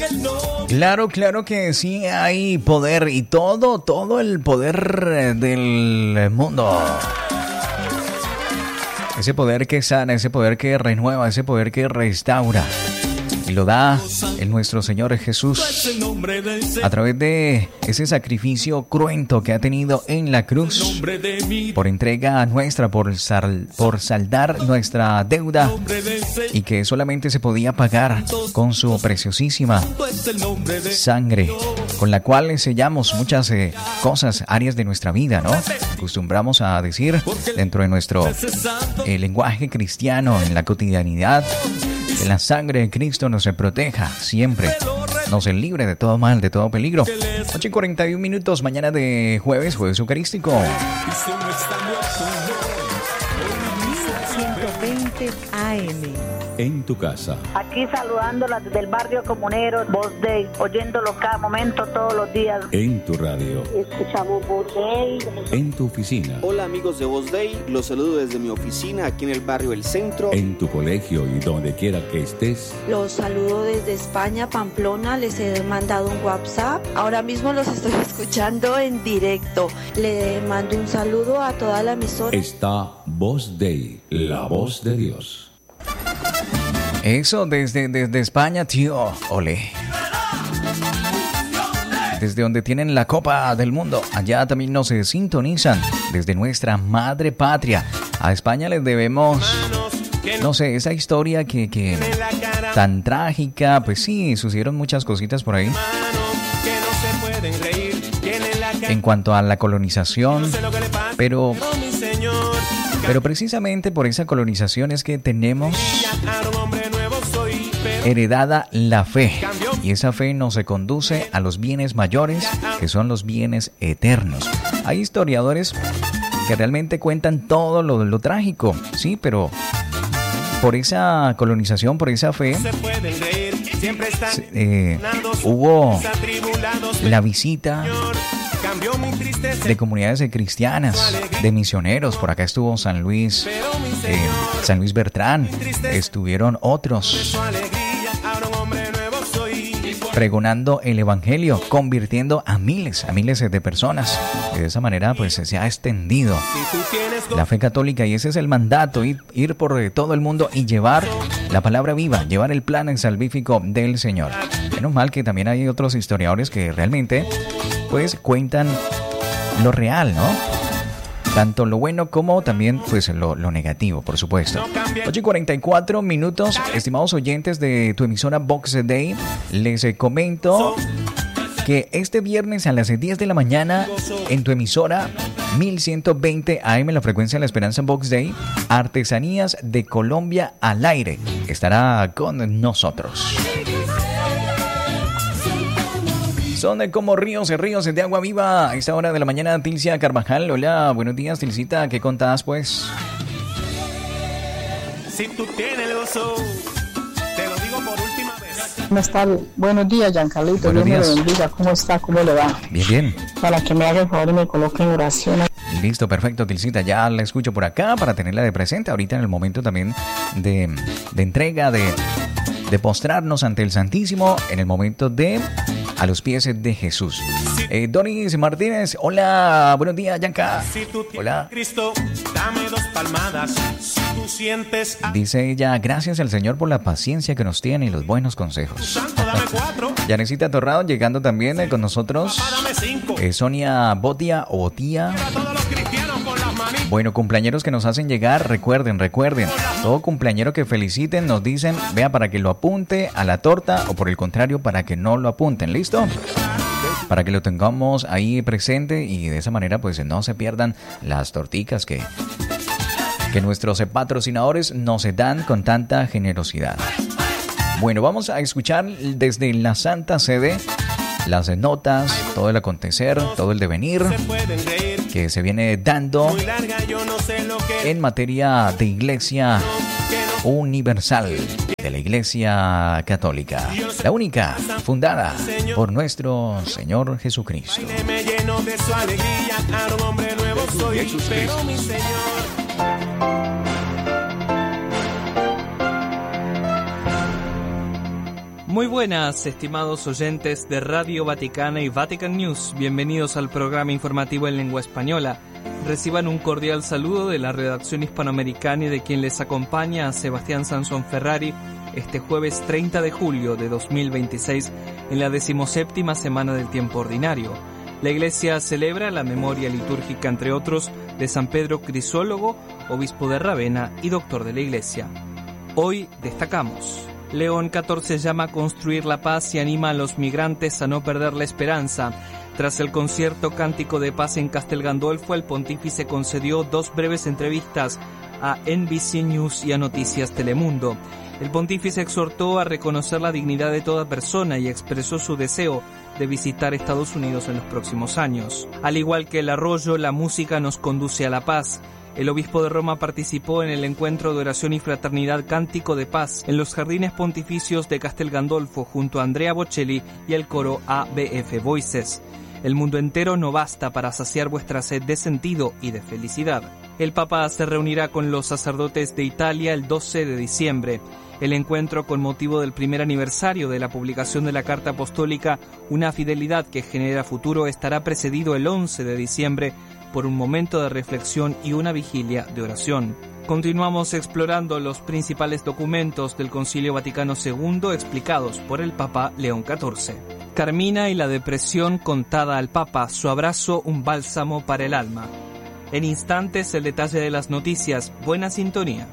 Claro, claro que sí hay poder y todo el poder del mundo. Ese poder que sana, ese poder que renueva, ese poder que restaura. Y lo da el nuestro Señor Jesús a través de ese sacrificio cruento que ha tenido en la cruz por entrega nuestra, por saldar nuestra deuda, y que solamente se podía pagar con su preciosísima sangre, con la cual sellamos muchas cosas, áreas de nuestra vida, ¿no? Acostumbramos a decir dentro de nuestro lenguaje cristiano, en la cotidianidad, que la sangre de Cristo nos proteja siempre, nos libre de todo mal, de todo peligro. 8:41, mañana de jueves eucarístico. 120 AM. En tu casa. Aquí saludándolas desde el barrio Comunero, Voz Day, oyéndolo cada momento, todos los días. En tu radio. Escuchamos Voz Day. En tu oficina. Hola amigos de Voz Day, los saludo desde mi oficina aquí en el barrio El Centro. En tu colegio y donde quiera que estés. Los saludo desde España, Pamplona, les he mandado un WhatsApp. Ahora mismo los estoy escuchando en directo. Le mando un saludo a toda la emisora. Está Voz Day, la voz de Dios. Eso desde España, tío. Ole. Desde donde tienen la Copa del Mundo. Allá también nos sintonizan. Desde nuestra madre patria. A España les debemos, no sé, esa historia que tan trágica. Pues sí, sucedieron muchas cositas por ahí. En cuanto a la colonización. Pero precisamente por esa colonización es que tenemos heredada la fe, y esa fe nos conduce a los bienes mayores, que son los bienes eternos. Hay historiadores que realmente cuentan todo lo trágico, sí, pero por esa colonización, por esa fe, hubo la visita de comunidades cristianas, de misioneros. Por acá estuvo San Luis Bertrán, estuvieron otros pregonando el evangelio, convirtiendo a miles de personas. Y de esa manera pues se ha extendido la fe católica, y ese es el mandato, ir por todo el mundo y llevar la palabra viva, llevar el plan salvífico del Señor. Menos mal que también hay otros historiadores que realmente pues cuentan lo real, ¿no? Tanto lo bueno como también pues lo negativo, por supuesto. 8:44, estimados oyentes de tu emisora Vox Day, les comento que este viernes a las 10 de la mañana en tu emisora 1120 AM, la frecuencia de la Esperanza Vox Day, Artesanías de Colombia al aire estará con nosotros. Son como ríos de agua viva a esta hora de la mañana. Tilcia Carvajal, hola, buenos días, Tilcita, ¿qué contás pues? Si tú tienes el gozo, te lo digo por última vez. ¿Cómo está? Buenos días, Giancarlito. Buenos días. Dios me lo bendiga. ¿Cómo está? ¿Cómo le va? Bien. Para que me haga el favor y me coloque en oración. Listo, perfecto, Tilcita, ya la escucho por acá para tenerla de presente ahorita en el momento también de entrega, de postrarnos ante el Santísimo, en el momento de a los pies de Jesús. Donis Martínez, hola, buenos días, Yanka. Hola. Cristo, dame 2 palmadas. Si tú sientes Dice ella, gracias al Señor por la paciencia que nos tiene y los buenos consejos. santo, dame 4. Yanesita Torrado llegando también con nosotros. Dame 5. Sonia Botia o Botía. A todos los cristianos con las manitas. Bueno, cumpleañeros que nos hacen llegar, recuerden. Todo cumpleañero que feliciten nos dicen, vea, para que lo apunte a la torta, o por el contrario, para que no lo apunten. ¿Listo? Para que lo tengamos ahí presente y de esa manera pues no se pierdan las torticas que nuestros patrocinadores nos dan con tanta generosidad. Bueno, vamos a escuchar desde la Santa Sede las notas, todo el acontecer, todo el devenir que se viene dando en materia de Iglesia Universal, de la Iglesia Católica, la única fundada por nuestro Señor Jesucristo. Me lleno de su alegría, a un hombre nuevo soy, pero mi Señor. Muy buenas, estimados oyentes de Radio Vaticana y Vatican News. Bienvenidos al programa informativo en lengua española. Reciban un cordial saludo de la redacción hispanoamericana y de quien les acompaña, Sebastián Sansón Ferrari, este jueves 30 de julio de 2026, en la 17ª semana del tiempo ordinario. La Iglesia celebra la memoria litúrgica, entre otros, de San Pedro Crisólogo, obispo de Ravenna y doctor de la Iglesia. Hoy destacamos: León XIV llama a construir la paz y anima a los migrantes a no perder la esperanza. Tras el concierto Cántico de Paz en Castel Gandolfo, el pontífice concedió 2 breves entrevistas a NBC News y a Noticias Telemundo. El pontífice exhortó a reconocer la dignidad de toda persona y expresó su deseo de visitar Estados Unidos en los próximos años. Al igual que el arroyo, la música nos conduce a la paz. El obispo de Roma participó en el encuentro de oración y fraternidad Cántico de Paz en los jardines pontificios de Castel Gandolfo junto a Andrea Bocelli y el coro ABF Voices. El mundo entero no basta para saciar vuestra sed de sentido y de felicidad. El Papa se reunirá con los sacerdotes de Italia el 12 de diciembre. El encuentro, con motivo del primer aniversario de la publicación de la Carta Apostólica Una Fidelidad que Genera Futuro, estará precedido el 11 de diciembre por un momento de reflexión y una vigilia de oración. Continuamos explorando los principales documentos del Concilio Vaticano II explicados por el Papa León XIV. Carmina y la depresión contada al Papa, su abrazo un bálsamo para el alma. En instantes el detalle de las noticias. Buena sintonía.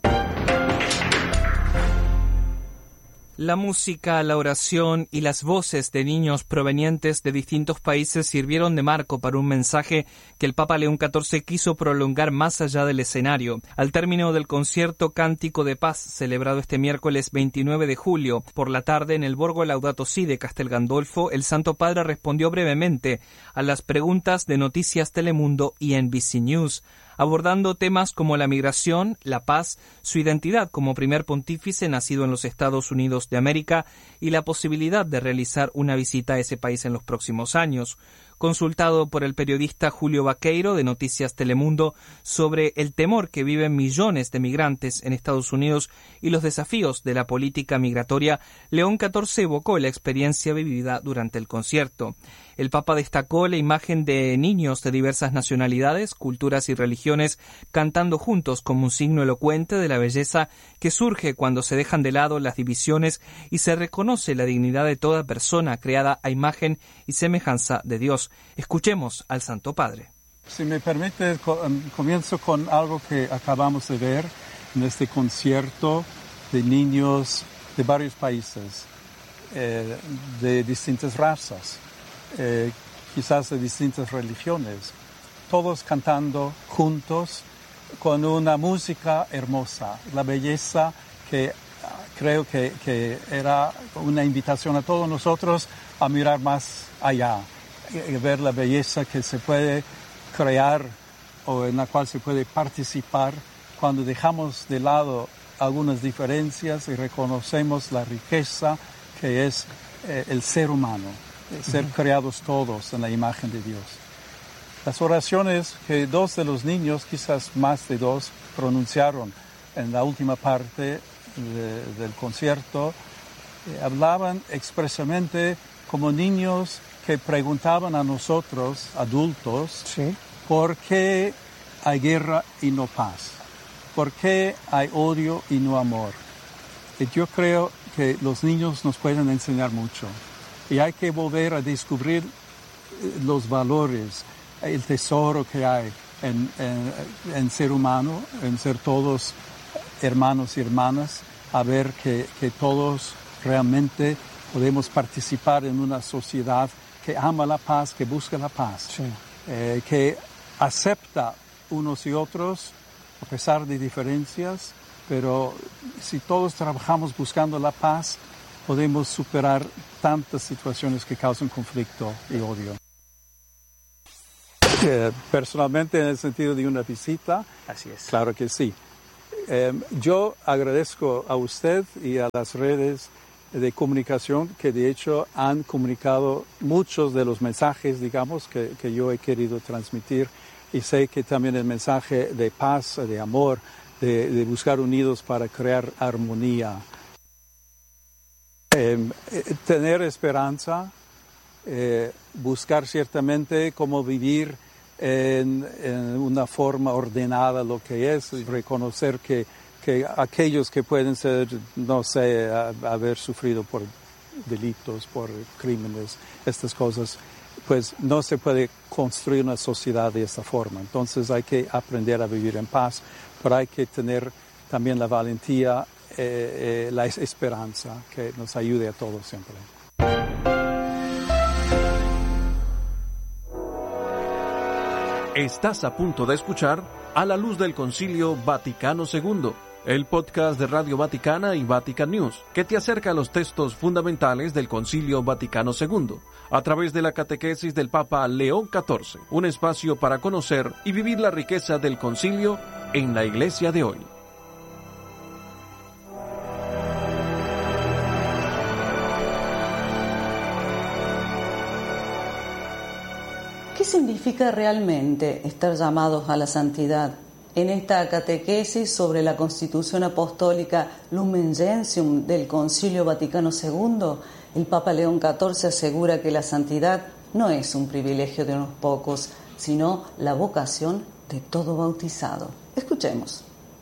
La música, la oración y las voces de niños provenientes de distintos países sirvieron de marco para un mensaje que el Papa León XIV quiso prolongar más allá del escenario. Al término del concierto Cántico de Paz, celebrado este miércoles 29 de julio por la tarde en el Borgo Laudato Si de Castel Gandolfo, el Santo Padre respondió brevemente a las preguntas de Noticias Telemundo y NBC News, abordando temas como la migración, la paz, su identidad como primer pontífice nacido en los Estados Unidos de América y la posibilidad de realizar una visita a ese país en los próximos años. Consultado por el periodista Julio Vaqueiro de Noticias Telemundo sobre el temor que viven millones de migrantes en Estados Unidos y los desafíos de la política migratoria, León XIV evocó la experiencia vivida durante el concierto. El Papa destacó la imagen de niños de diversas nacionalidades, culturas y religiones cantando juntos como un signo elocuente de la belleza que surge cuando se dejan de lado las divisiones y se reconoce la dignidad de toda persona creada a imagen y semejanza de Dios. Escuchemos al Santo Padre. Si me permite, comienzo con algo que acabamos de ver en este concierto de niños de varios países, de distintas razas, quizás de distintas religiones, todos cantando juntos con una música hermosa, la belleza que creo que era una invitación a todos nosotros a mirar más allá, ver la belleza que se puede crear o en la cual se puede participar cuando dejamos de lado algunas diferencias y reconocemos la riqueza que es el ser humano, ser creados todos en la imagen de Dios. Las oraciones que 2 de los niños, quizás más de 2, pronunciaron en la última parte del concierto, hablaban expresamente como niños que preguntaban a nosotros, adultos, ¿sí?, ¿por qué hay guerra y no paz? ¿Por qué hay odio y no amor? Y yo creo que los niños nos pueden enseñar mucho. Y hay que volver a descubrir los valores, el tesoro que hay en ser humano, en ser todos hermanos y hermanas, a ver que todos realmente podemos participar en una sociedad que ama la paz, que busca la paz, sí, que acepta unos y otros a pesar de diferencias, pero si todos trabajamos buscando la paz, podemos superar tantas situaciones que causan conflicto y odio. Personalmente, en el sentido de una visita, así es, claro que sí. Yo agradezco a usted y a las redes de comunicación que de hecho han comunicado muchos de los mensajes, digamos, que yo he querido transmitir, y sé que también el mensaje de paz, de amor, de buscar unidos para crear armonía. Tener esperanza, buscar ciertamente cómo vivir en una forma ordenada lo que es, y reconocer que aquellos que pueden ser, no sé, haber sufrido por delitos, por crímenes, estas cosas, pues no se puede construir una sociedad de esta forma. Entonces hay que aprender a vivir en paz, pero hay que tener también la valentía, la esperanza que nos ayude a todos siempre. Estás a punto de escuchar A la Luz del Concilio Vaticano II, el podcast de Radio Vaticana y Vatican News, que te acerca a los textos fundamentales del Concilio Vaticano II, a través de la catequesis del Papa León XIV, un espacio para conocer y vivir la riqueza del concilio en la Iglesia de hoy. ¿Qué significa realmente estar llamados a la santidad? En esta catequesis sobre la Constitución Apostólica Lumen Gentium del Concilio Vaticano II, el Papa León XIV asegura que la santidad no es un privilegio de unos pocos, sino la vocación de todo bautizado. Escuchemos.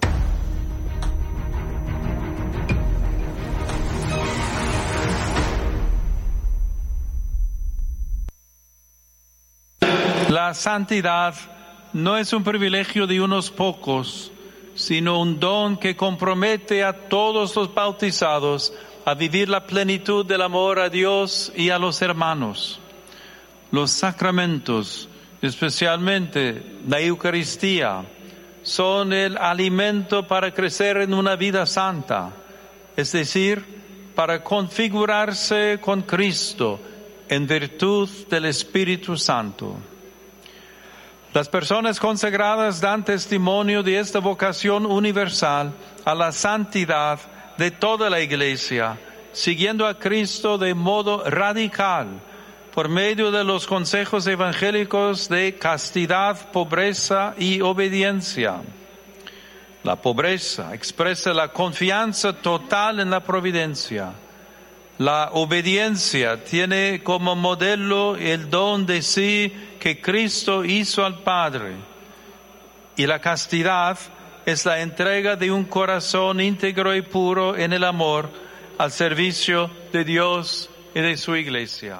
La santidad no es un privilegio de unos pocos, sino un don que compromete a todos los bautizados a vivir la plenitud del amor a Dios y a los hermanos. Los sacramentos, especialmente la Eucaristía, son el alimento para crecer en una vida santa, es decir, para configurarse con Cristo en virtud del Espíritu Santo. Las personas consagradas dan testimonio de esta vocación universal a la santidad de toda la Iglesia, siguiendo a Cristo de modo radical por medio de los consejos evangélicos de castidad, pobreza y obediencia. La pobreza expresa la confianza total en la providencia. La obediencia tiene como modelo el don de sí que Cristo hizo al Padre. Y la castidad es la entrega de un corazón íntegro y puro en el amor al servicio de Dios y de su Iglesia.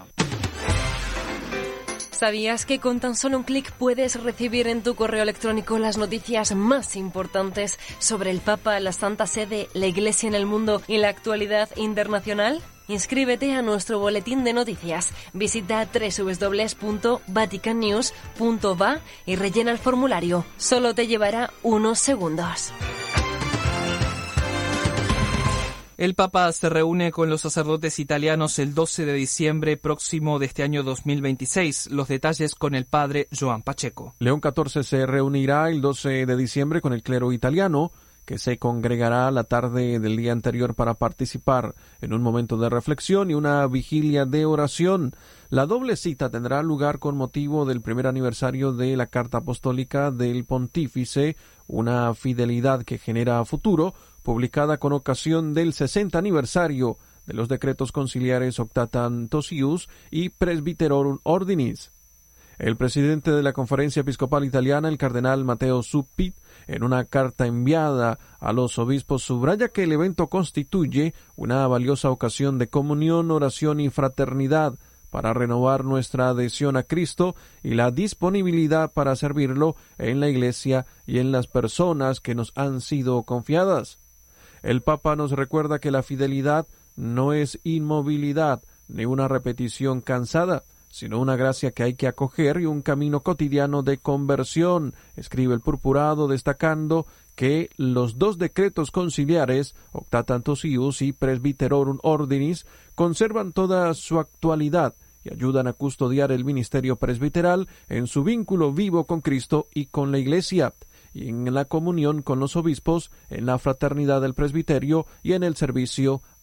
¿Sabías que con tan solo un clic puedes recibir en tu correo electrónico las noticias más importantes sobre el Papa, la Santa Sede, la Iglesia en el mundo y la actualidad internacional? Inscríbete a nuestro boletín de noticias. Visita www.vaticannews.va y rellena el formulario. Solo te llevará unos segundos. El Papa se reúne con los sacerdotes italianos el 12 de diciembre próximo de este año 2026. Los detalles con el padre Joan Pacheco. León XIV se reunirá el 12 de diciembre con el clero italiano, que se congregará la tarde del día anterior para participar en un momento de reflexión y una vigilia de oración. La doble cita tendrá lugar con motivo del primer aniversario de la Carta Apostólica del Pontífice, una fidelidad que genera futuro, publicada con ocasión del 60 aniversario de los decretos conciliares Octatantos Ius y Presbyterorum Ordinis. El presidente de la Conferencia Episcopal Italiana, el cardenal Matteo Zuppi, en una carta enviada a los obispos, subraya que el evento constituye una valiosa ocasión de comunión, oración y fraternidad para renovar nuestra adhesión a Cristo y la disponibilidad para servirlo en la Iglesia y en las personas que nos han sido confiadas. El Papa nos recuerda que la fidelidad no es inmovilidad ni una repetición cansada, sino una gracia que hay que acoger y un camino cotidiano de conversión, escribe el purpurado, destacando que los dos decretos conciliares, Octatantos Ius y Presbyterorum Ordinis, conservan toda su actualidad y ayudan a custodiar el ministerio presbiteral en su vínculo vivo con Cristo y con la Iglesia, y en la comunión con los obispos, en la fraternidad del presbiterio y en el servicio